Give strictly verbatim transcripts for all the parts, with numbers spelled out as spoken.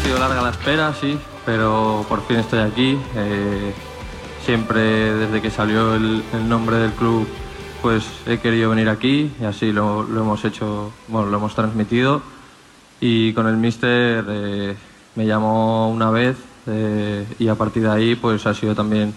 sido larga la espera, sí, pero por fin estoy aquí. Eh, siempre desde que salió el, el nombre del club, pues he querido venir aquí y así lo, lo hemos hecho, bueno, lo hemos transmitido. Y con el míster eh, me llamó una vez eh, y a partir de ahí pues ha sido también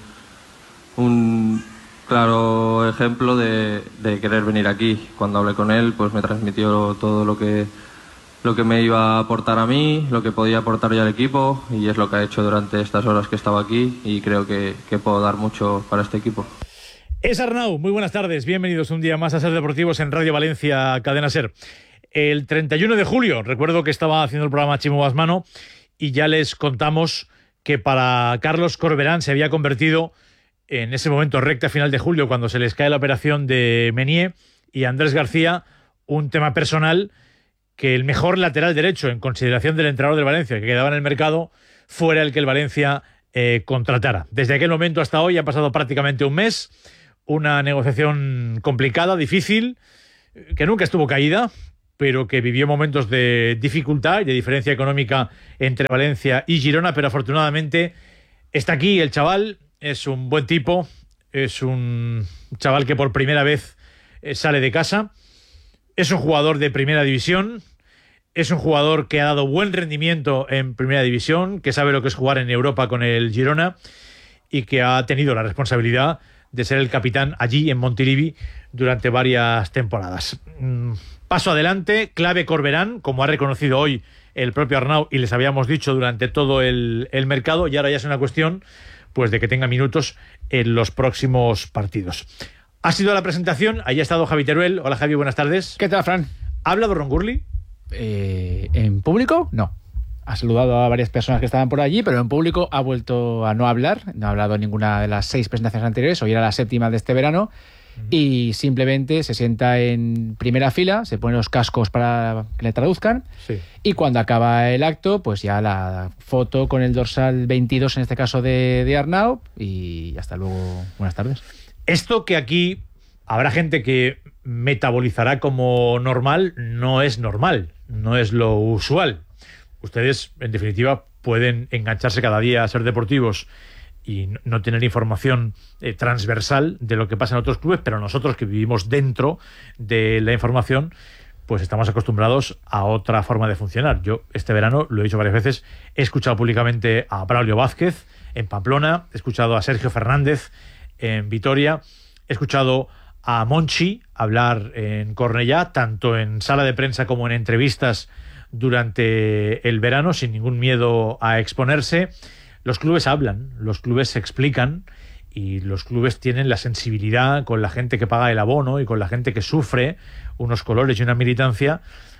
un claro ejemplo de, de querer venir aquí. Cuando hablé con él, pues me transmitió todo lo que, lo que me iba a aportar a mí, lo que podía aportar yo al equipo, y es lo que ha hecho durante estas horas que estaba aquí, y creo que, que puedo dar mucho para este equipo. Es Arnau, muy buenas tardes, bienvenidos un día más a Ser Deportivos en Radio Valencia, Cadena Ser. El treinta y uno de julio, recuerdo que estaba haciendo el programa Chimo Basmano y ya les contamos que para Carlos Corberán se había convertido en ese momento, recta final de julio, cuando se les cae la operación de Menier, y Andrés García, un tema personal, que el mejor lateral derecho, en consideración del entrenador del Valencia, que quedaba en el mercado, fuera el que el Valencia eh, contratara. Desde aquel momento hasta hoy ha pasado prácticamente un mes, una negociación complicada, difícil, que nunca estuvo caída, pero que vivió momentos de dificultad y de diferencia económica entre Valencia y Girona, pero afortunadamente está aquí el chaval. Es un buen tipo, es un chaval que por primera vez sale de casa, es un jugador de primera división, es un jugador que ha dado buen rendimiento en primera división, que sabe lo que es jugar en Europa con el Girona y que ha tenido la responsabilidad de ser el capitán allí en Montilivi durante varias temporadas. Paso adelante, clave Corberán, como ha reconocido hoy el propio Arnau y les habíamos dicho durante todo el, el mercado, y ahora ya es una cuestión pues de que tenga minutos en los próximos partidos. Ha sido la presentación, ahí ha estado Javi Teruel. Hola Javi, buenas tardes. ¿Qué tal, Fran? ¿Ha hablado Ron Gurley? Eh, ¿En público? No. Ha saludado a varias personas que estaban por allí, pero en público ha vuelto a no hablar. No ha hablado en ninguna de las seis presentaciones anteriores. Hoy era la séptima de este verano. Uh-huh. Y simplemente se sienta en primera fila, se pone los cascos para que le traduzcan. Sí. Y cuando acaba el acto, pues ya la foto con el dorsal veintidós, en este caso de, de Arnau. Y hasta luego. Buenas tardes. Esto que aquí habrá gente que metabolizará como normal, no es normal, no es lo usual. Ustedes, en definitiva, pueden engancharse cada día a Ser Deportivos y no tener información eh, transversal de lo que pasa en otros clubes, pero nosotros que vivimos dentro de la información, pues estamos acostumbrados a otra forma de funcionar. Yo este verano, lo he dicho varias veces, he escuchado públicamente a Braulio Vázquez en Pamplona, he escuchado a Sergio Fernández en Vitoria, he escuchado a Monchi hablar en Cornellá, tanto en sala de prensa como en entrevistas durante el verano, sin ningún miedo a exponerse. Los clubes hablan, los clubes se explican y los clubes tienen la sensibilidad con la gente que paga el abono y con la gente que sufre unos colores y una militancia,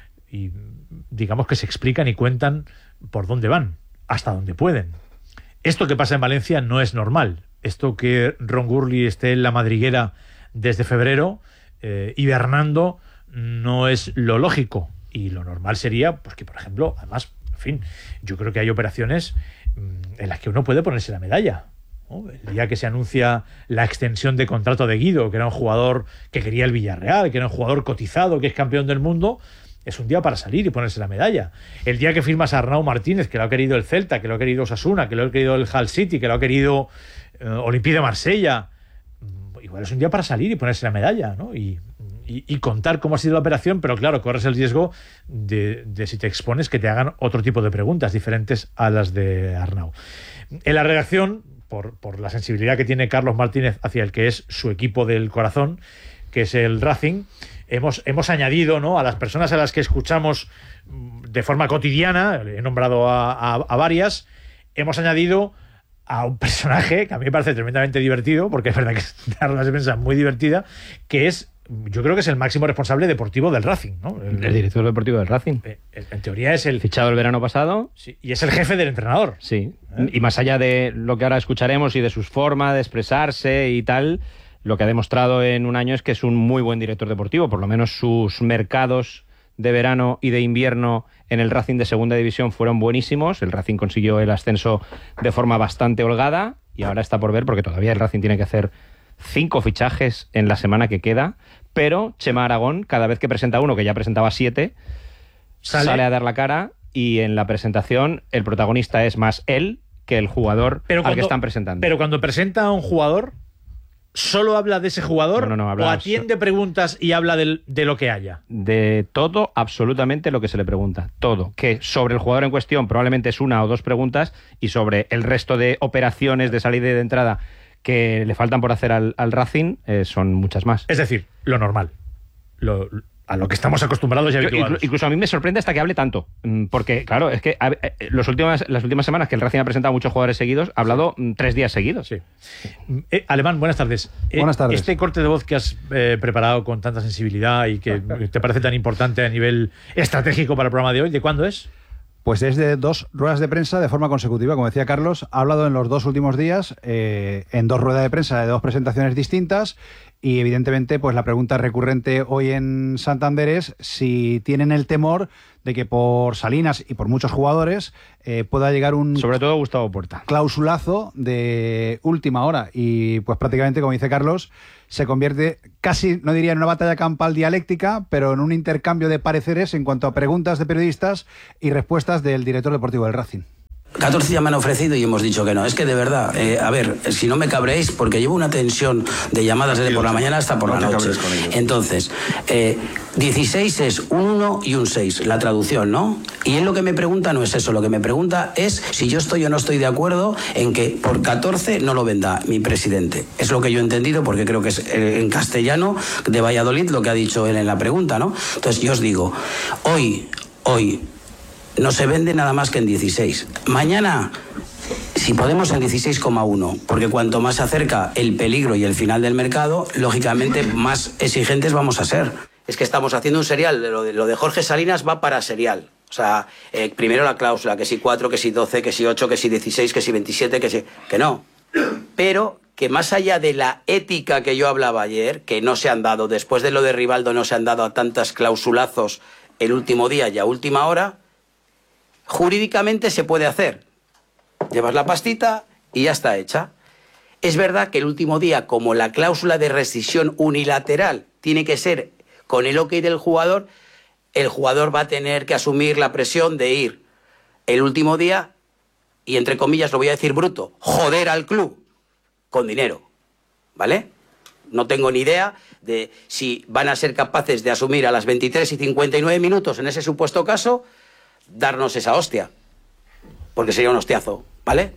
y digamos que se explican y cuentan por dónde van, hasta dónde pueden. Esto que pasa en Valencia no es normal. Esto que Ron Gurley esté en la madriguera desde febrero eh, hibernando no es lo lógico. Y lo normal sería, pues que, por ejemplo, además, en fin, yo creo que hay operaciones en las que uno puede ponerse la medalla, ¿no? El día que se anuncia la extensión de contrato de Guido, que era un jugador que quería el Villarreal, que era un jugador cotizado, que es campeón del mundo, es un día para salir y ponerse la medalla. El día que firmas a Arnau Martínez, que lo ha querido el Celta, que lo ha querido Osasuna, que lo ha querido el Hull City, que lo ha querido eh, Olympique de Marsella, igual es un día para salir y ponerse la medalla, ¿no? Y Y, y contar cómo ha sido la operación, pero claro, corres el riesgo de, de si te expones que te hagan otro tipo de preguntas diferentes a las de Arnau. En la redacción, por, por la sensibilidad que tiene Carlos Martínez hacia el que es su equipo del corazón, que es el Racing, hemos, hemos añadido, ¿no?, a las personas a las que escuchamos de forma cotidiana, he nombrado a, a, a varias, hemos añadido a un personaje que a mí me parece tremendamente divertido, porque es verdad que es una rueda de prensa muy divertida, que es, yo creo que es el máximo responsable deportivo del Racing, ¿no? El, el director deportivo del Racing. En, en teoría es el... Fichado el verano pasado. Sí, y es el jefe del entrenador. Sí. ¿Eh? Y más allá de lo que ahora escucharemos y de su forma de expresarse y tal, lo que ha demostrado en un año es que es un muy buen director deportivo. Por lo menos sus mercados de verano y de invierno en el Racing de segunda división fueron buenísimos. El Racing consiguió el ascenso de forma bastante holgada y ahora está por ver, porque todavía el Racing tiene que hacer cinco fichajes en la semana que queda, pero Chema Aragón, cada vez que presenta uno, que ya presentaba siete, sale, sale a dar la cara y en la presentación el protagonista es más él que el jugador pero al cuando, que están presentando. Pero cuando presenta a un jugador, ¿solo habla de ese jugador no, no, no, habla o atiende preguntas y habla del, de lo que haya? De todo, absolutamente lo que se le pregunta. Todo. Que sobre el jugador en cuestión probablemente es una o dos preguntas y sobre el resto de operaciones de salida y de entrada que le faltan por hacer al, al Racing eh, son muchas más. Es decir, lo normal. Lo, a lo que estamos acostumbrados y habituados. Incluso a mí me sorprende hasta que hable tanto. Porque, claro, es que los últimas, las últimas semanas que el Racing ha presentado a muchos jugadores seguidos, ha hablado sí. tres días seguidos. Sí. Eh, Alemán, buenas tardes. Eh, buenas tardes. Este corte de voz que has eh, preparado con tanta sensibilidad y que te parece tan importante a nivel estratégico para el programa de hoy, ¿de cuándo es? Pues es de dos ruedas de prensa de forma consecutiva. Como decía Carlos, ha hablado en los dos últimos días, eh, en dos ruedas de prensa de dos presentaciones distintas. Y evidentemente, pues la pregunta recurrente hoy en Santander es si tienen el temor de que por Salinas y por muchos jugadores eh, pueda llegar un... Sobre todo Gustavo Puerta. Clausulazo de última hora. Y pues prácticamente, como dice Carlos, se convierte casi, no diría en una batalla campal dialéctica, pero en un intercambio de pareceres en cuanto a preguntas de periodistas y respuestas del director deportivo del Racing. catorce ya me han ofrecido y hemos dicho que no. Es que de verdad, eh, a ver, si no me cabréis, porque llevo una tensión de llamadas desde por la mañana hasta por la noche. Entonces, eh, dieciséis es un uno y un seis, la traducción, ¿no? Y él lo que me pregunta no es eso, lo que me pregunta es si yo estoy o no estoy de acuerdo en que por catorce no lo venda mi presidente. Es lo que yo he entendido, porque creo que es eh, en castellano de Valladolid lo que ha dicho él en la pregunta, ¿no? Entonces yo os digo, hoy, hoy... no se vende nada más que en dieciséis. Mañana, si podemos, en dieciséis coma uno, porque cuanto más se acerca el peligro y el final del mercado, lógicamente más exigentes vamos a ser. Es que estamos haciendo un serial, lo de, lo de Jorge Salinas va para serial. O sea, eh, primero la cláusula, que si cuatro, que si doce, que si ocho, que si dieciséis, que si veintisiete, que si... que no. Pero que más allá de la ética que yo hablaba ayer, que no se han dado, después de lo de Rivaldo no se han dado a tantas clausulazos el último día y a última hora, jurídicamente se puede hacer. Llevas la pastita y ya está hecha. Es verdad que el último día, como la cláusula de rescisión unilateral tiene que ser con el ok del jugador, el jugador va a tener que asumir la presión de ir el último día y, entre comillas, lo voy a decir bruto, joder al club con dinero, ¿vale? No tengo ni idea de si van a ser capaces de asumir a las veintitrés y cincuenta y nueve minutos, en ese supuesto caso, darnos esa hostia, porque sería un hostiazo, ¿vale?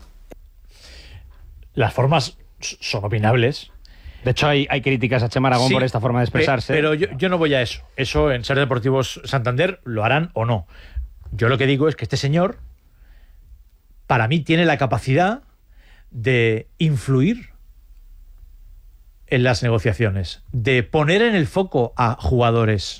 Las formas son opinables. De hecho, hay, hay críticas a Chema Aragón sí, por esta forma de expresarse. Pero yo, yo no voy a eso. Eso en Ser Deportivos Santander lo harán o no. Yo lo que digo es que este señor, para mí, tiene la capacidad de influir en las negociaciones, de poner en el foco a jugadores.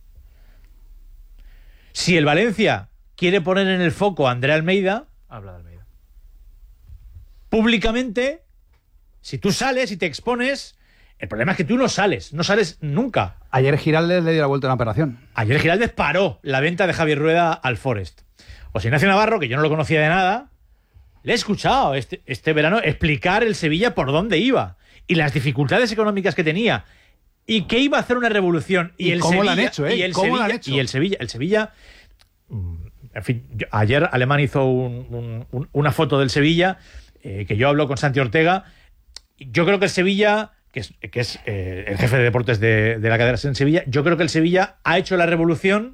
Si el Valencia quiere poner en el foco a André Almeida, habla de Almeida. Públicamente, si tú sales y te expones, el problema es que tú no sales, no sales nunca. Ayer Giraldez le dio la vuelta a la operación. Ayer Giraldez paró la venta de Javier Rueda al Forest. José Ignacio Navarro, que yo no lo conocía de nada, le he escuchado este, este verano explicar el Sevilla por dónde iba y las dificultades económicas que tenía y que iba a hacer una revolución. Y, ¿Y el cómo Sevilla, lo han hecho, eh? Y el ¿Cómo Sevilla, lo han hecho? Y el Sevilla, el Sevilla... En fin, yo, ayer Alemán hizo un, un, un, una foto del Sevilla, eh, que yo hablo con Santi Ortega. Yo creo que el Sevilla, que es, que es eh, el jefe de deportes de, de la cadena en Sevilla, yo creo que el Sevilla ha hecho la revolución,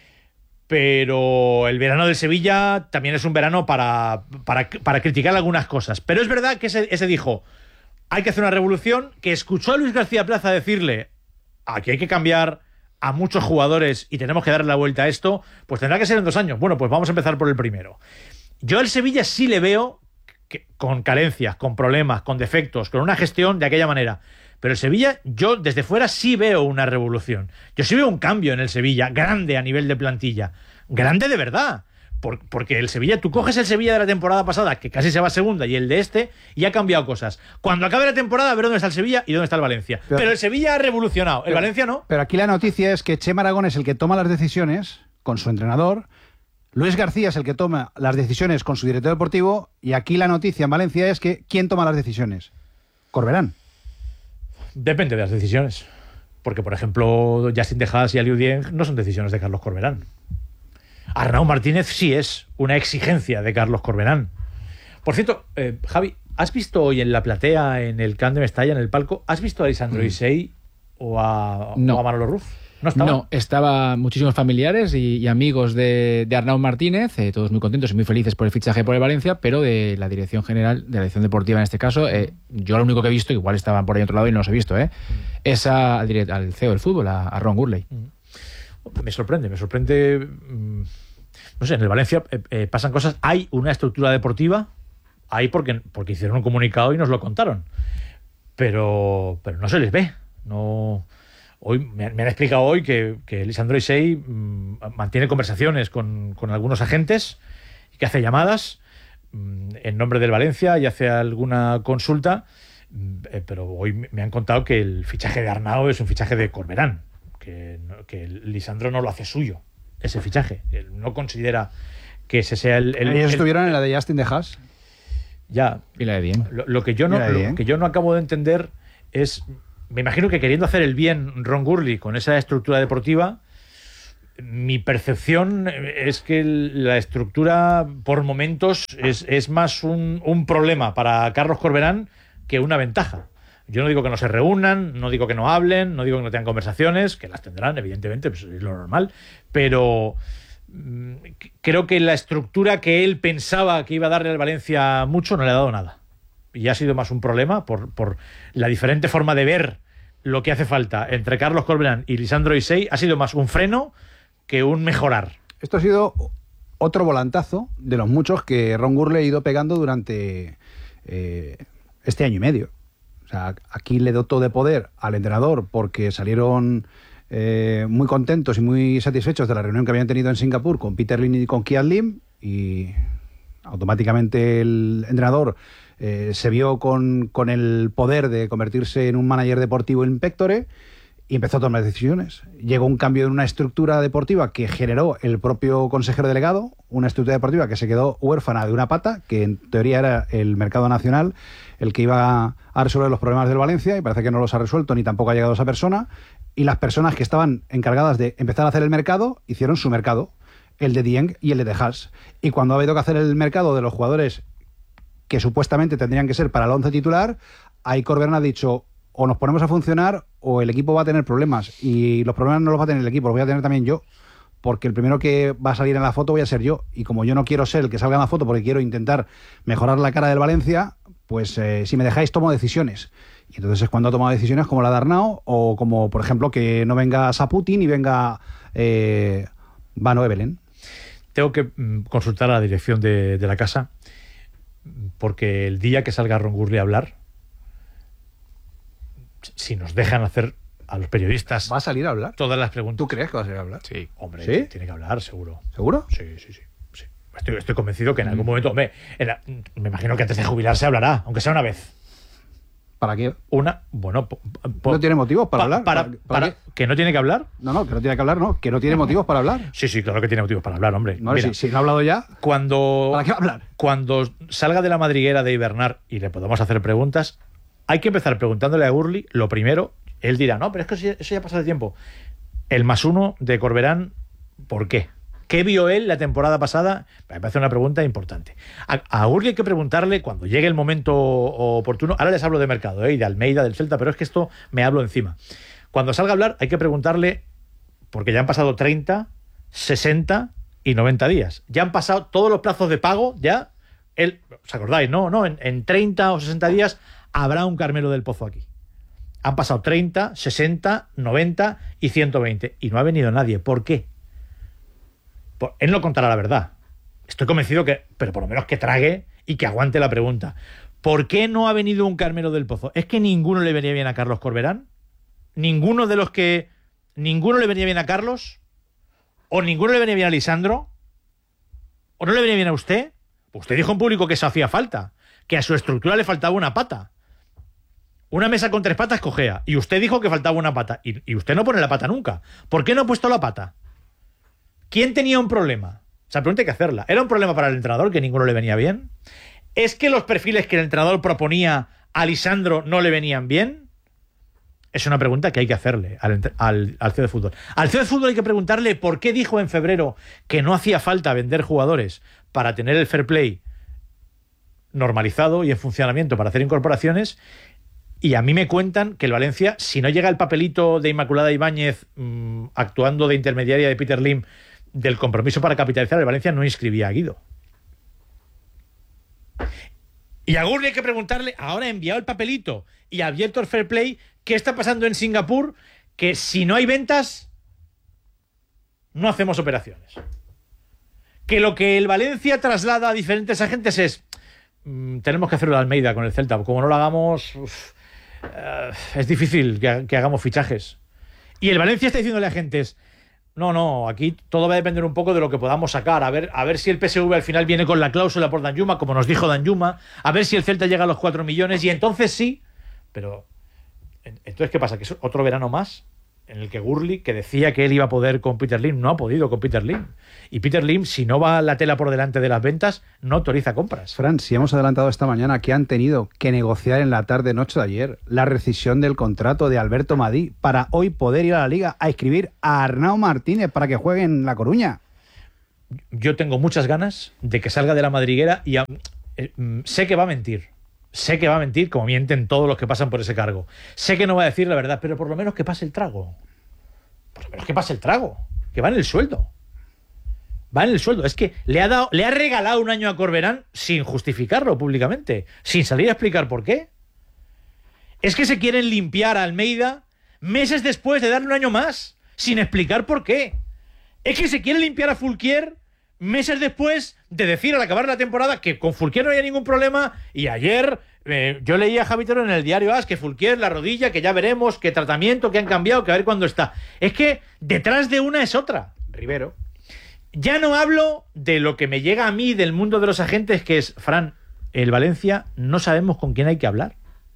pero el verano del Sevilla también es un verano para, para, para criticar algunas cosas. Pero es verdad que ese, ese dijo, hay que hacer una revolución, que escuchó a Luis García Plaza decirle, aquí hay que cambiar a muchos jugadores y tenemos que darle la vuelta a esto, pues tendrá que ser en dos años. Bueno, pues vamos a empezar por el primero. Yo al Sevilla sí le veo que, con carencias, con problemas, con defectos, con una gestión de aquella manera. Pero el Sevilla, yo desde fuera sí veo una revolución. Yo sí veo un cambio en el Sevilla, grande a nivel de plantilla. Grande de verdad. Por, porque el Sevilla, tú coges el Sevilla de la temporada pasada, que casi se va a segunda, y el de este, y ha cambiado cosas. Cuando acabe la temporada, a ver dónde está el Sevilla y dónde está el Valencia. Pero, pero el Sevilla ha revolucionado, el pero, Valencia no. Pero aquí la noticia es que Chema Aragón es el que toma las decisiones con su entrenador, Luis García es el que toma las decisiones con su director deportivo, y aquí la noticia en Valencia es que ¿quién toma las decisiones? Corberán. Depende de las decisiones. Porque, por ejemplo, Justin Tejas y Aliou Dieng no son decisiones de Carlos Corberán. Arnau Martínez sí es una exigencia de Carlos Corberán. Por cierto, eh, Javi, ¿has visto hoy en la platea, en el Camp de Mestalla, en el palco, ¿has visto a Lisandro mm. Isei o a, no. o a Manolo Ruz? ¿No estaba? No, estaba muchísimos familiares y, y amigos de, de Arnau Martínez, eh, todos muy contentos y muy felices por el fichaje por el Valencia, pero de la dirección general, de la dirección deportiva en este caso, eh, yo lo único que he visto, igual estaban por ahí otro lado y no los he visto, eh, es a, al, al C E O del fútbol, a, a Ron Gurley. Me sorprende, me sorprende. No sé, en el Valencia eh, eh, pasan cosas. Hay una estructura deportiva, hay porque, porque hicieron un comunicado y nos lo contaron, pero, pero no se les ve. No. Hoy me, me han explicado hoy que, que Lisandro Isei mmm, mantiene conversaciones con, con algunos agentes y que hace llamadas mmm, en nombre del Valencia y hace alguna consulta, mmm, eh, pero hoy me han contado que el fichaje de Arnau es un fichaje de Corberán, que, que Lisandro no lo hace suyo, ese fichaje. Él no considera que ese sea el... el Ellos el, estuvieron en la de Justin de Haas. Ya. Y la de Dien. Lo, lo, que yo no, lo que yo no acabo de entender es... Me imagino que queriendo hacer el bien Ron Gurley con esa estructura deportiva, mi percepción es que la estructura por momentos es, es más un, un problema para Carlos Corberán que una ventaja. Yo no digo que no se reúnan, no digo que no hablen, no digo que no tengan conversaciones, que las tendrán, evidentemente, pues es lo normal, pero mmm, creo que la estructura que él pensaba que iba a darle al Valencia mucho no le ha dado nada. Y ha sido más un problema por, por la diferente forma de ver lo que hace falta entre Carlos Corberán y Lisandro Isei. Ha sido más un freno que un mejorar. Esto ha sido otro volantazo de los muchos que Ron Gurley ha ido pegando durante eh, este año y medio. O sea, aquí le dotó de poder al entrenador porque salieron eh, muy contentos y muy satisfechos de la reunión que habían tenido en Singapur con Peter Lin y con Kian Lim, y automáticamente el entrenador Eh, se vio con, con el poder de convertirse en un manager deportivo in pectore y empezó a tomar decisiones. Llegó un cambio en una estructura deportiva que generó el propio consejero delegado, una estructura deportiva que se quedó huérfana de una pata, que en teoría era el mercado nacional el que iba a resolver los problemas del Valencia, y parece que no los ha resuelto ni tampoco ha llegado esa persona, y las personas que estaban encargadas de empezar a hacer el mercado hicieron su mercado, el de Dieng y el de De Haas. Y cuando ha habido que hacer el mercado de los jugadores que supuestamente tendrían que ser para el once titular, ahí Corberán ha dicho, o nos ponemos a funcionar o el equipo va a tener problemas, y los problemas no los va a tener el equipo, los voy a tener también yo, porque el primero que va a salir en la foto voy a ser yo, y como yo no quiero ser el que salga en la foto porque quiero intentar mejorar la cara del Valencia, pues eh, si me dejáis tomo decisiones. Y entonces es cuando ha tomado decisiones como la de Arnau, o como por ejemplo que no venga Saputin y venga eh, Vano Evelen. Tengo que mm, consultar a la dirección de, de la casa, porque el día que salga Ron Gurley a hablar, si nos dejan hacer a los periodistas... ¿Va a salir a hablar? Todas las preguntas. ¿Tú crees que va a salir a hablar? Sí, hombre, ¿Sí? tiene que hablar, seguro. ¿Seguro? Sí, sí, sí. sí. Estoy, estoy convencido que en algún momento... Hombre, en la, me imagino que antes de jubilarse hablará, aunque sea una vez. ¿Para qué? Una... Bueno... Po, po, ¿No tiene motivos para pa, hablar? Para, ¿Para, para, para ¿Que no tiene que hablar? No, no, que no tiene que hablar, no. Que no tiene motivos para hablar. Sí, sí, claro que tiene motivos para hablar, hombre. No, Mira, si, si no ha hablado ya... Cuando, ¿Para qué va a hablar? Cuando salga de la madriguera de hibernar y le podamos hacer preguntas, hay que empezar preguntándole a Gurley, lo primero, él dirá, no, pero es que eso ya pasa de tiempo. El más uno de Corberán, ¿por qué? ¿Qué vio él la temporada pasada? Me parece una pregunta importante. A, a Gurley hay que preguntarle cuando llegue el momento oportuno. Ahora les hablo de mercado, ¿eh? Y de Almeida, del Celta, pero es que esto me hablo encima. Cuando salga a hablar hay que preguntarle, porque ya han pasado treinta, sesenta y noventa días. Ya han pasado todos los plazos de pago, ya. Él, ¿os acordáis? No, no, en, en treinta o sesenta días habrá un Carmelo del Pozo aquí. Han pasado treinta, sesenta, noventa y ciento veinte. Y no ha venido nadie. ¿Por qué? Pues él no contará la verdad. Estoy convencido que, pero por lo menos que trague y que aguante la pregunta. ¿Por qué no ha venido un Carmelo del Pozo? ¿Es que ninguno le venía bien a Carlos Corberán? ¿Ninguno de los que... ¿Ninguno le venía bien a Carlos? ¿O ninguno le venía bien a Lisandro? ¿O no le venía bien a usted? Pues usted dijo en público que eso hacía falta, que a su estructura le faltaba una pata. Una mesa con tres patas cojea. Y usted dijo que faltaba una pata. Y, y usted no pone la pata nunca. ¿Por qué no ha puesto la pata? ¿Quién tenía un problema? O sea, pregunta hay que hacerla. ¿Era un problema para el entrenador que ninguno le venía bien? ¿Es que los perfiles que el entrenador proponía a Lisandro no le venían bien? Es una pregunta que hay que hacerle al, al, al C E O de fútbol. Al C E O de fútbol hay que preguntarle por qué dijo en febrero que no hacía falta vender jugadores para tener el fair play normalizado y en funcionamiento para hacer incorporaciones. Y a mí me cuentan que el Valencia, si no llega el papelito de Inmaculada Ibáñez mmm, actuando de intermediaria de Peter Lim del compromiso para capitalizar, el Valencia no inscribía a Guido. Y a Gurri hay que preguntarle, ahora ha enviado el papelito y ha abierto el fair play, ¿qué está pasando en Singapur? Que si no hay ventas, no hacemos operaciones. Que lo que el Valencia traslada a diferentes agentes es, mmm, tenemos que hacerlo de Almeida con el Celta, como no lo hagamos, uf, uh, es difícil que, que hagamos fichajes. Y el Valencia está diciéndole a agentes, no, no, aquí todo va a depender un poco de lo que podamos sacar, a ver, a ver si el P S V al final viene con la cláusula por Danjuma, como nos dijo Danjuma, a ver si el Celta llega a los cuatro millones, y entonces sí, pero entonces ¿qué pasa? ¿Que es otro verano más en el que Gurli, que decía que él iba a poder con Peter Lim, no ha podido con Peter Lim? Y Peter Lim, si no va la tela por delante de las ventas, no autoriza compras. Fran, si hemos adelantado esta mañana que han tenido que negociar en la tarde-noche de ayer la rescisión del contrato de Alberto Madí para hoy poder ir a la Liga a inscribir a Arnau Martínez para que juegue en La Coruña. Yo tengo muchas ganas de que salga de la madriguera y a, eh, sé que va a mentir. Sé que va a mentir, como mienten todos los que pasan por ese cargo. Sé que no va a decir la verdad, pero por lo menos que pase el trago. Por lo menos que pase el trago. Que va en el sueldo. Va en el sueldo. Es que le ha dado, le ha regalado un año a Corberán sin justificarlo públicamente, sin salir a explicar por qué. Es que se quieren limpiar a Almeida meses después de darle un año más, sin explicar por qué. Es que se quiere limpiar a Fulquier meses después de decir al acabar la temporada que con Fulquier no había ningún problema, y ayer eh, yo leía a Javi Toro en el diario AS que Fulquier, la rodilla, que ya veremos, qué tratamiento, que han cambiado, que a ver cuándo está. Es que detrás de una es otra. Rivero. Ya no hablo de lo que me llega a mí del mundo de los agentes, que es, Fran, el Valencia no sabemos con quién hay que hablar.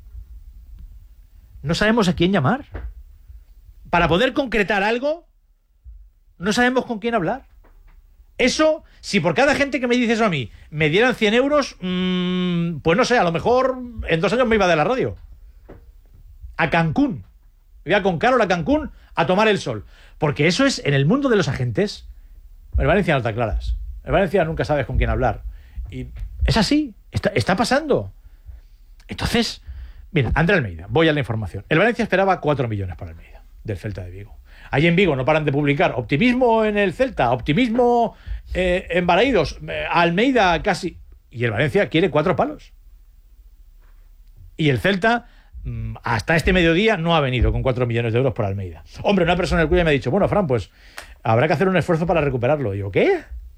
No sabemos a quién llamar. Para poder concretar algo, no sabemos con quién hablar. Eso, si por cada gente que me dice eso a mí me dieran cien euros, mmm, pues no sé, a lo mejor en dos años me iba de la radio. A Cancún. Me iba con Carol a Cancún a tomar el sol. Porque eso es, en el mundo de los agentes, el Valencia no está claras. El Valencia nunca sabes con quién hablar. Y es así, está, está pasando. Entonces, mira, André Almeida, voy a la información. El Valencia esperaba cuatro millones para Almeida, del Celta de Vigo. Ahí en Vigo no paran de publicar optimismo en el Celta, optimismo eh, en Balaídos, eh, Almeida casi. Y el Valencia quiere cuatro palos. Y el Celta, mmm, hasta este mediodía, no ha venido con cuatro millones de euros por Almeida. Hombre, una persona en el cual me ha dicho, bueno, Fran, pues habrá que hacer un esfuerzo para recuperarlo. Y yo, ¿qué?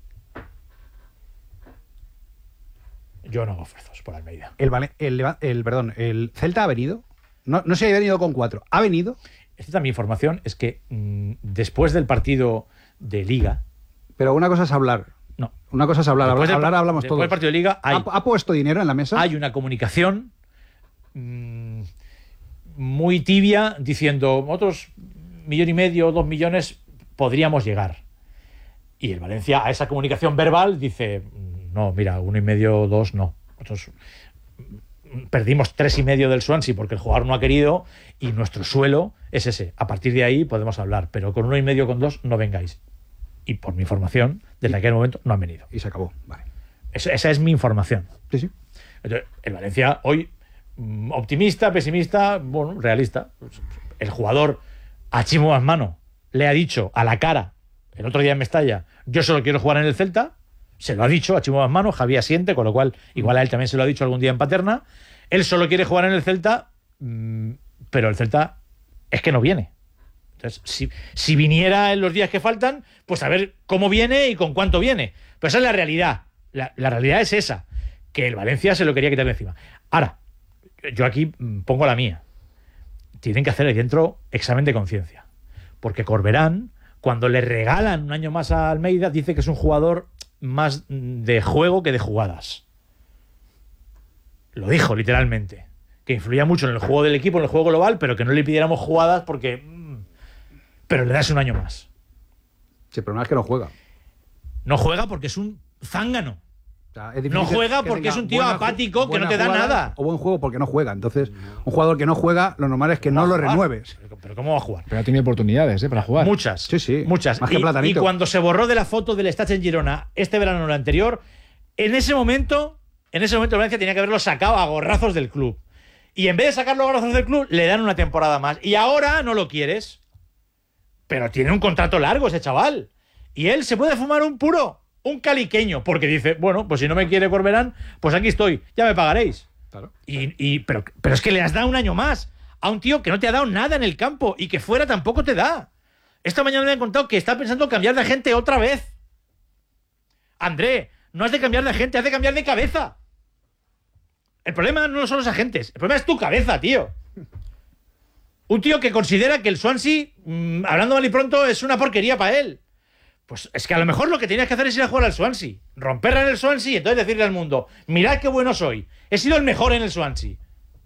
Yo no hago esfuerzos por Almeida. El, el, el, perdón, el Celta ha venido. No, no se ha venido con cuatro. ¿Ha venido? Esta mi información es que mmm, después del partido de Liga... Pero una cosa es hablar. No. Una cosa es hablar. Después hablar, del, hablamos después todos. Después del partido de Liga... Hay, ¿Ha, ¿Ha puesto dinero en la mesa? Hay una comunicación mmm, muy tibia diciendo otros millón y medio, dos millones podríamos llegar. Y el Valencia a esa comunicación verbal dice, no, mira, uno y medio, dos, no. Nosotros perdimos tres y medio del Swansea porque el jugador no ha querido y nuestro suelo es ese. A partir de ahí podemos hablar, pero con uno y medio, con dos, no vengáis. Y por mi información, desde y, aquel momento no han venido. Y se acabó, vale. Esa, esa es mi información. Sí, sí. Entonces, el Valencia hoy, optimista, pesimista, bueno, realista. El jugador a Chimo Basmano le ha dicho a la cara, el otro día en Mestalla, yo solo quiero jugar en el Celta. Se lo ha dicho a Chimo Basmano, Javier asiente, con lo cual igual a él también se lo ha dicho algún día en Paterna. Él solo quiere jugar en el Celta, pero el Celta es que no viene. Entonces, si, si viniera en los días que faltan, pues a ver cómo viene y con cuánto viene. Pero esa es la realidad. La, la realidad es esa, que el Valencia se lo quería quitar de encima. Ahora, yo aquí pongo la mía. Tienen que hacer ahí dentro examen de conciencia. Porque Corberán, cuando le regalan un año más a Almeida, dice que es un jugador más de juego que de jugadas. Lo dijo literalmente, que influía mucho en el juego del equipo, en el juego global, pero que no le pidiéramos jugadas porque mmm, pero le das un año más. Sí, pero no es que no juega. No juega porque es un zángano. sea, es no juega porque es un tío apático que no te da nada. O buen juego porque no juega. Entonces, un jugador que no juega, lo normal es que no, no lo renueves. Pero, pero ¿cómo va a jugar? Pero ha tenido oportunidades, ¿eh? Para jugar. Muchas. Sí, sí. Muchas. Más que y, Platanito. y cuando se borró de la foto del Stade en Girona este verano o el anterior, en ese momento, en ese momento Valencia tenía que haberlo sacado a gorrazos del club. Y en vez de sacarlo a gorrazos del club, le dan una temporada más. Y ahora no lo quieres. Pero tiene un contrato largo ese chaval. Y él se puede fumar un puro. Un caliqueño, porque dice, bueno, pues si no me quiere Corberán, pues aquí estoy, ya me pagaréis. Claro. Y, y, pero, pero es que le has dado un año más a un tío que no te ha dado nada en el campo y que fuera tampoco te da. Esta mañana me han contado que está pensando cambiar de agente otra vez. André, no has de cambiar de agente, has de cambiar de cabeza. El problema no son los agentes, el problema es tu cabeza, tío. Un tío que considera que el Swansea, mmm, hablando mal y pronto, es una porquería para él. Pues es que a lo mejor lo que tenías que hacer es ir a jugar al Swansea, romperla en el Swansea y entonces decirle al mundo, mirad qué bueno soy, he sido el mejor en el Swansea.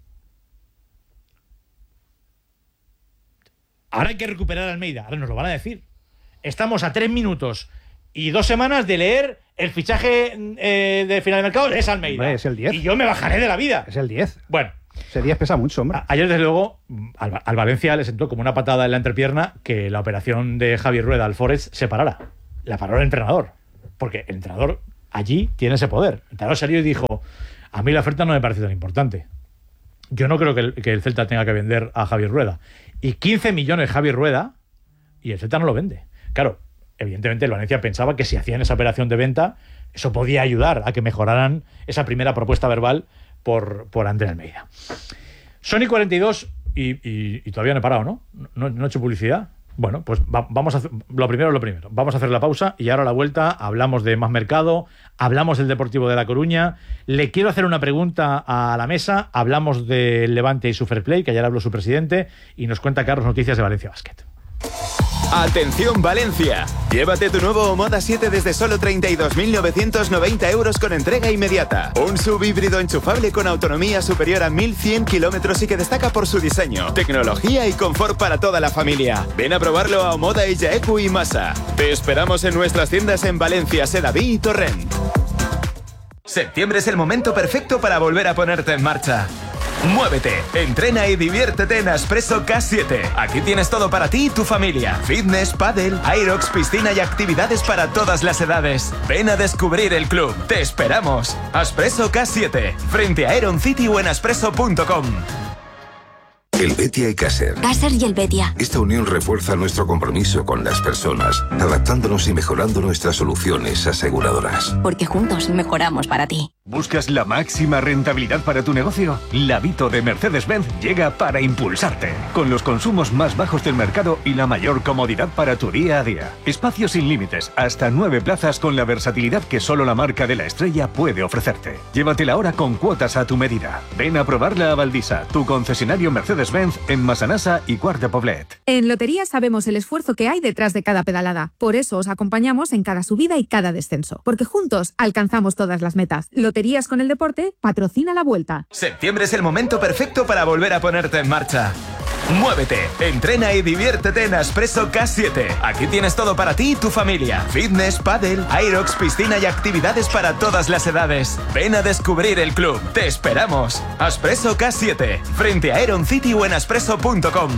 Ahora hay que recuperar a Almeida, ahora nos lo van a decir. Estamos a tres minutos y dos semanas de leer el fichaje eh, de final de mercado, es Almeida. Hombre, es el diez. Y yo me bajaré de la vida. Es el diez. Bueno. Ese diez pesa mucho, hombre. A- ayer, desde luego, al, al Valencia le sentó como una patada en la entrepierna que la operación de Javier Rueda al Forest se parara. La paró el entrenador. Porque el entrenador allí tiene ese poder. El entrenador salió y dijo, a mí la oferta no me parece tan importante. Yo no creo que el, que el Celta tenga que vender a Javier Rueda. Y quince millones Javier Rueda, y el Celta no lo vende. Claro, evidentemente el Valencia pensaba que si hacían esa operación de venta, eso podía ayudar a que mejoraran esa primera propuesta verbal por, por André Almeida. Sony cuarenta y dos, y, y, y todavía no he parado, ¿no? ¿No, no he hecho publicidad? Bueno, pues va, vamos a hacer, lo primero es lo primero. Vamos a hacer la pausa y ahora a la vuelta hablamos de más mercado, hablamos del Deportivo de La Coruña. Le quiero hacer una pregunta a la mesa. Hablamos del Levante y su fair play, que ayer habló su presidente, y nos cuenta Carlos noticias de Valencia Basket. ¡Atención Valencia! Llévate tu nuevo Moda siete desde solo treinta y dos mil novecientos noventa euros con entrega inmediata. Un sub híbrido enchufable con autonomía superior a mil cien kilómetros y que destaca por su diseño, tecnología y confort para toda la familia. Ven a probarlo a Omoda y Yaeku y Masa. Te esperamos en nuestras tiendas en Valencia, Sedaví y Torrent. Septiembre es el momento perfecto para volver a ponerte en marcha. Muévete, entrena y diviértete en Aspresso K siete. Aquí tienes todo para ti y tu familia. Fitness, pádel, aerox, piscina y actividades para todas las edades. Ven a descubrir el club. Te esperamos. Aspresso K siete, frente a Aeron City o en aspresso punto com. El Betia y Caser. Caser y el Betia. Esta unión refuerza nuestro compromiso con las personas, adaptándonos y mejorando nuestras soluciones aseguradoras. Porque juntos mejoramos para ti. ¿Buscas la máxima rentabilidad para tu negocio? La Vito de Mercedes-Benz llega para impulsarte. Con los consumos más bajos del mercado y la mayor comodidad para tu día a día. Espacio sin límites, hasta nueve plazas con la versatilidad que solo la marca de la estrella puede ofrecerte. Llévatela ahora con cuotas a tu medida. Ven a probarla a Valdisa, tu concesionario Mercedes-Benz en Massanassa y Quart de Poblet. En Lotería sabemos el esfuerzo que hay detrás de cada pedalada. Por eso os acompañamos en cada subida y cada descenso. Porque juntos alcanzamos todas las metas. Loterías con el deporte patrocina la Vuelta. Septiembre es el momento perfecto para volver a ponerte en marcha. Muévete, entrena y diviértete en Aspresso K siete. Aquí tienes todo para ti y tu familia. Fitness, pádel, aerox, piscina y actividades para todas las edades. Ven a descubrir el club. Te esperamos. Aspresso K siete, frente a Aeron City o en aspresso punto com.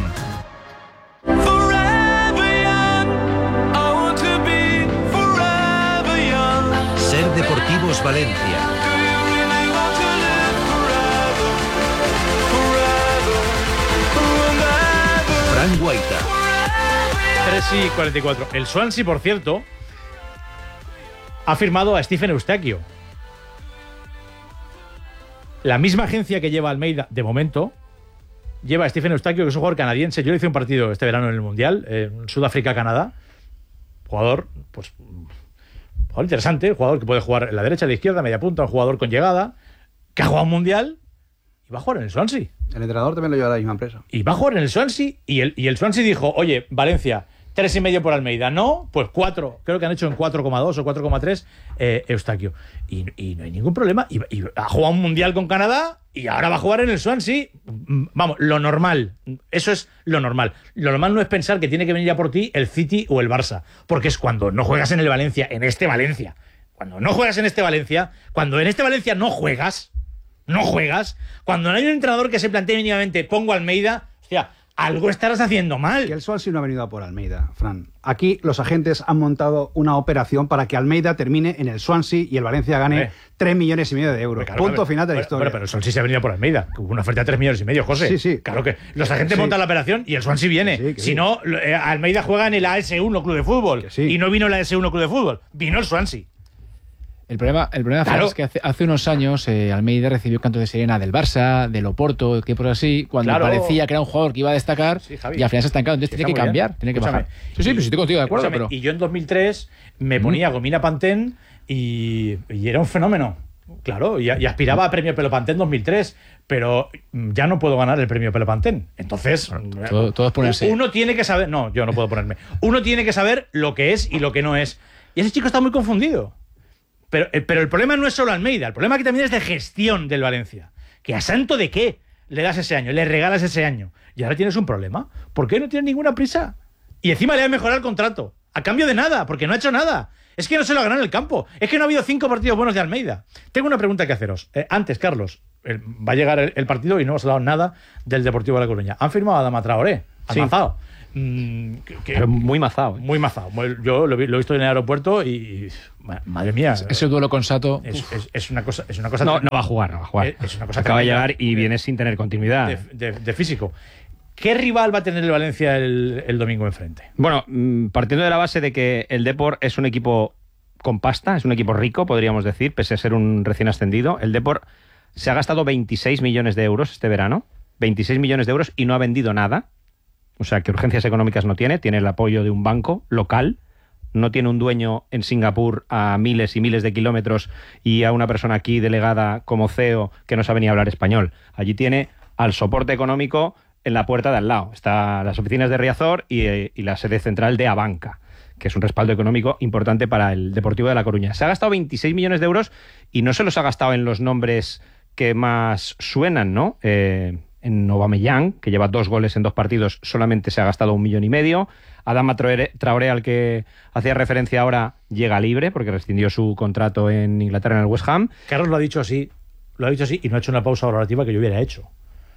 Ser Deportivos Valencia. Fran Guaita. tres y cuarenta y cuatro. El Swansea, por cierto, ha firmado a Stephen Eustaquio. La misma agencia que lleva a Almeida, de momento, lleva a Stephen Eustaquio, que es un jugador canadiense. Yo le hice un partido este verano en el Mundial, en Sudáfrica-Canadá. Jugador, pues, jugador interesante, jugador que puede jugar en la derecha, en la izquierda, media punta, un jugador con llegada, que ha jugado un Mundial y va a jugar en el Swansea. El entrenador también lo lleva a la misma empresa. Y va a jugar en el Swansea y el, y el Swansea dijo, oye, Valencia, tres y medio por Almeida. No, pues cuatro. Creo que han hecho en cuatro coma dos o cuatro coma tres eh, Eustaquio. Y, y no hay ningún problema. Y, y ha jugado un Mundial con Canadá y ahora va a jugar en el Swansea. Vamos, lo normal. Eso es lo normal. Lo normal no es pensar que tiene que venir a por ti el City o el Barça. Porque es cuando no juegas en el Valencia, en este Valencia. cuando no juegas en este Valencia, cuando en este Valencia no juegas, no juegas, cuando no hay un entrenador que se plantee mínimamente pongo a Almeida, hostia, algo estarás haciendo mal. Que el Swansea no ha venido a por Almeida, Fran. Aquí los agentes han montado una operación para que Almeida termine en el Swansea y el Valencia gane tres millones y medio de euros. Claro, Punto pero, final de la pero, historia. Pero, pero el Swansea se ha venido por Almeida. Hubo una oferta de tres millones y medio, José. Sí, sí. Claro que los agentes sí. montan la operación y el Swansea viene. Sí, si no, eh, Almeida juega en el A S uno Club de Fútbol. Sí. Y no vino el A S uno Club de Fútbol. Vino el Swansea. El problema, el problema Claro. es que hace, hace unos años eh, Almeida recibió cantos de sirena del Barça, del Oporto, equipos así, cuando Claro. parecía que era un jugador que iba a destacar Sí, Javi. y al final se ha estancado. Entonces Sí, tiene que está muy cambiar, bien. tiene que Escúchame. bajar. Sí, sí, pues estoy contigo de acuerdo, Escúchame, pero... Y yo en dos mil tres me ponía gomina Pantene y, y era un fenómeno. Claro, y, y aspiraba a premio Pelo Pantene dos mil tres, pero ya no puedo ganar el premio Pelo Pantene. Entonces, todo, todo es ponerse. uno tiene que saber. No, yo no puedo ponerme. Uno tiene que saber lo que es y lo que no es. Y ese chico está muy confundido. Pero, pero el problema no es solo Almeida, el problema aquí también es de gestión del Valencia. ¿Que a santo de qué le das ese año, le regalas ese año? Y ahora tienes un problema. ¿Por qué no tienes ninguna prisa? Y encima le has mejorado el contrato. A cambio de nada, porque no ha hecho nada. Es que no se lo ha ganado en el campo. Es que no ha habido cinco partidos buenos de Almeida. Tengo una pregunta que haceros. Eh, antes, Carlos, eh, va a llegar el, el partido y no hemos hablado nada del Deportivo de La Coruña. Han firmado a Adama Traoré. Han Sí. mazado. Mm, que- que- Pero muy mazado. ¿eh? muy mazado. Muy- Yo lo, vi- lo he visto en el aeropuerto y, y, ma- madre mía. Ese duelo con Sato... Es, es- es una cosa, es una cosa No, tre- no va a jugar, no va a jugar. Es- es una cosa Acaba de tremenda. llegar y viene sin tener continuidad. de, de- de físico. ¿Qué rival va a tener el Valencia el, el domingo enfrente? Bueno, mm, partiendo de la base de que el Depor es un equipo con pasta, es un equipo rico, podríamos decir, pese a ser un recién ascendido. El Depor se ha gastado veintiséis millones de euros este verano, veintiséis millones de euros y no ha vendido nada. O sea, que urgencias económicas no tiene, tiene el apoyo de un banco local, no tiene un dueño en Singapur a miles y miles de kilómetros y a una persona aquí delegada como C E O que no sabe ni hablar español. Allí tiene al soporte económico en la puerta de al lado. Está las oficinas de Riazor y, eh, y la sede central de Abanca, que es un respaldo económico importante para el Deportivo de La Coruña. Se ha gastado veintiséis millones de euros y no se los ha gastado en los nombres que más suenan, ¿no? Eh, en Aubameyang, que lleva dos goles en dos partidos, solamente se ha gastado un millón y medio. Adama Traoré, Traoré, al que hacía referencia ahora, llega libre porque rescindió su contrato en Inglaterra en el West Ham. Carlos lo ha dicho así, lo ha dicho así y no ha hecho una pausa valorativa que yo hubiera hecho.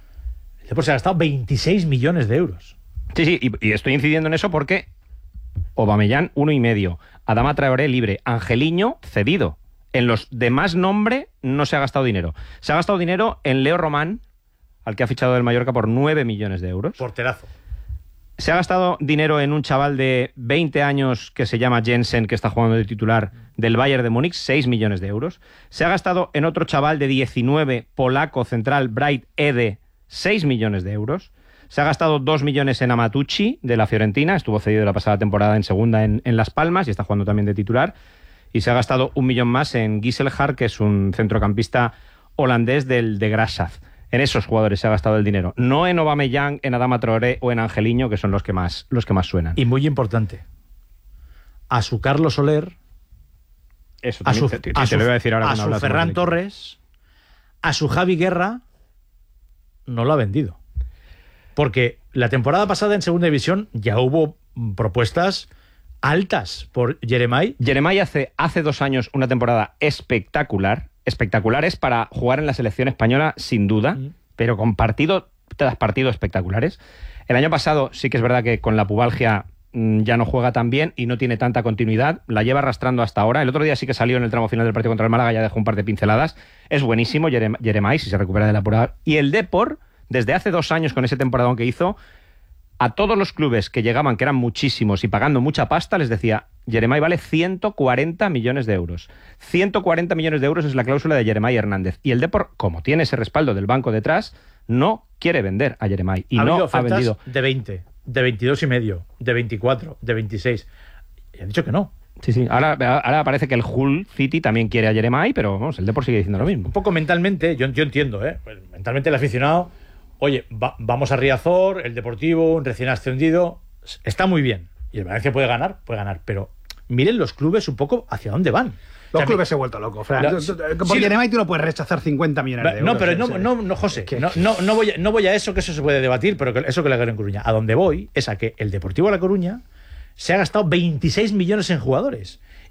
El Depor se ha gastado veintiséis millones de euros. Sí, sí, y, y estoy incidiendo en eso porque Aubameyang, uno y medio. Adama Traoré, libre. Angeliño, cedido. En los de más nombre no se ha gastado dinero. Se ha gastado dinero en Leo Román, al que ha fichado del Mallorca por nueve millones de euros. Porterazo. Se ha gastado dinero en un chaval de veinte años que se llama Jensen, que está jugando de titular del Bayern de Múnich, seis millones de euros. Se ha gastado en otro chaval de diecinueve, polaco, central, Bright Ede, seis millones de euros. Se ha gastado dos millones en Amatucci, de la Fiorentina, estuvo cedido la pasada temporada en segunda en, en Las Palmas y está jugando también de titular. Y se ha gastado un millón más en Gisselhard, que es un centrocampista holandés del de Grassad. En esos jugadores se ha gastado el dinero. No en Aubameyang, en Adama Traoré o en Angeliño, que son los que más, los que más suenan. Y muy importante, a su Carlos Soler, Eso a su, también te, te- a te su- lo voy a decir ahora a cuando su hablas de Ferran Madrid. Torres, a su Javi Guerra, no lo ha vendido. Porque la temporada pasada en Segunda División ya hubo mm, propuestas altas por Jeremai. Jeremai hace, hace dos años una temporada espectacular. Espectaculares para jugar en la selección española, sin duda, mm. pero con partido tras partido espectaculares. El año pasado sí que es verdad que con la pubalgia mmm, ya no juega tan bien y no tiene tanta continuidad. La lleva arrastrando hasta ahora. El otro día sí que salió en el tramo final del partido contra el Málaga, ya dejó un par de pinceladas. Es buenísimo Jerem- Jeremai, si se recupera de la purga. Y el Depor, desde hace dos años con ese temporadón que hizo, a todos los clubes que llegaban, que eran muchísimos y pagando mucha pasta, les decía: Jeremai vale ciento cuarenta millones de euros. ciento cuarenta millones de euros es la cláusula de Jeremai Hernández. Y el Depor, como tiene ese respaldo del banco detrás, no quiere vender a Jeremai. Y ha no habido ha ofertas vendido. de veinte, de veintidós y medio, de veinticuatro, de veintiséis. Y han dicho que no. Sí, sí. Ahora, ahora parece que el Hull City también quiere a Jeremai, pero vamos, el Depor sigue diciendo lo mismo. Un poco mentalmente, yo, yo entiendo, ¿eh? Pues mentalmente el aficionado, oye, va, vamos a Riazor, el Deportivo, un recién ascendido, está muy bien. Y el Valencia puede ganar, puede ganar, pero miren los clubes un poco hacia dónde van. Los O sea, clubes se han vuelto locos, Fran. No, Por sí, Jeremai tú no puedes rechazar cincuenta millones de euros. No, pero ¿eh? no, no, no, José, no, no, no, voy a, no voy a eso, que eso se puede debatir, pero que eso que le hagan en Coruña. A donde voy es a que el Deportivo de La Coruña se ha gastado veintiséis millones en jugadores.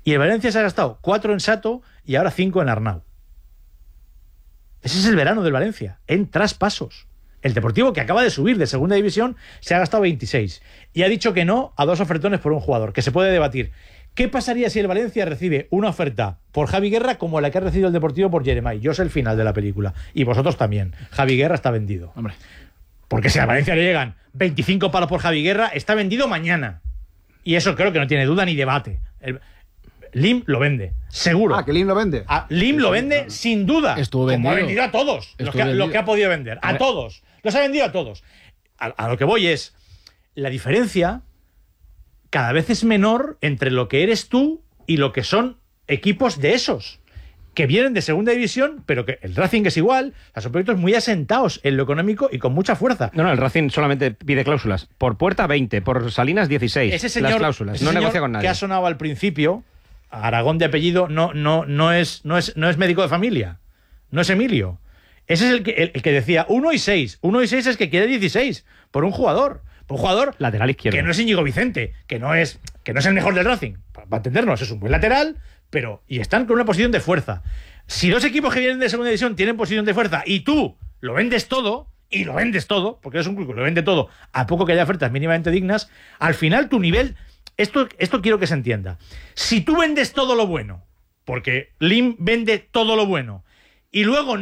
Y el Valencia se ha gastado cuatro en Sato y ahora cinco en Arnau. Ese es el verano del Valencia, en traspasos. El Deportivo, que acaba de subir de segunda división, se ha gastado veintiséis. Y ha dicho que no a dos ofertones por un jugador, que se puede debatir. ¿Qué pasaría si el Valencia recibe una oferta por Javi Guerra como la que ha recibido el Deportivo por Jeremai? Yo sé el final de la película. Y vosotros también. Javi Guerra está vendido. Hombre. Porque si al Valencia le llegan veinticinco palos por Javi Guerra, está vendido mañana. Y eso creo que no tiene duda ni debate. El... Lim lo vende, seguro. Ah, que Lim lo vende. A Lim lo vende sin duda. Estuvo como vendido. ha vendido a todos. Los que, vendido. los que ha podido vender. A, a todos. Los ha vendido a todos. A, a lo que voy es, la diferencia cada vez es menor entre lo que eres tú y lo que son equipos de esos, que vienen de segunda división, pero que el Racing es igual. O sea, son proyectos muy asentados en lo económico y con mucha fuerza. No, no, el Racing solamente pide cláusulas. Por Puerta veinte, por Salinas dieciséis. Ese señor, las cláusulas, ese no señor negocia con nadie. Que ha sonado al principio, Aragón de apellido, no, no, no, es, no, es, no es médico de familia. No es Emilio. Ese es el que, el, el que decía uno y seis. uno y seis es que quiere dieciséis por un jugador. Por un jugador lateral izquierdo. Que no es Íñigo Vicente, que no es, que no es el mejor del Racing. Para entendernos, es un buen lateral, pero y están con una posición de fuerza. Si dos equipos que vienen de segunda división tienen posición de fuerza y tú lo vendes todo, y lo vendes todo, porque eres un club que lo vende todo, a poco que haya ofertas mínimamente dignas, al final tu nivel... Esto, esto quiero que se entienda. Si tú vendes todo lo bueno, porque Lim vende todo lo bueno, y luego